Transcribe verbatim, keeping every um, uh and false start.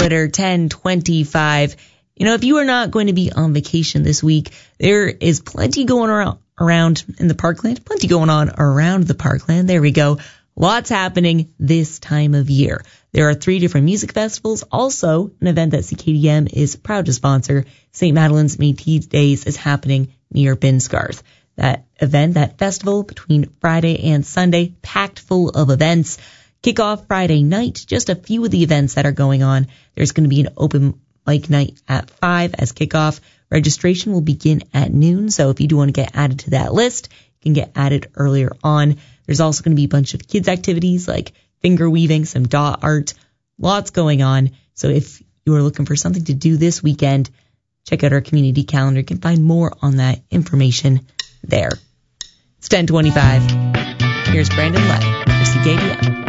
Twitter, ten twenty-five. You know, if you are not going to be on vacation this week, there is plenty going around, around in the Parkland, plenty going on around the Parkland. There we go. Lots happening this time of year. There are three different music festivals. Also, an event that C K D M is proud to sponsor. Saint Madeline's Métis Days is happening near Binscarth. That event, that festival between Friday and Sunday, packed full of events. Kickoff Friday night, just a few of the events that are going on. There's going to be an open mic night at five as kickoff. Registration will begin at noon, so if you do want to get added to that list, you can get added earlier on. There's also going to be a bunch of kids activities like finger weaving, some dot art, lots going on. So if you are looking for something to do this weekend, check out our community calendar. You can find more on that information there. It's ten twenty-five. Here's Brandon Lett for C K D M.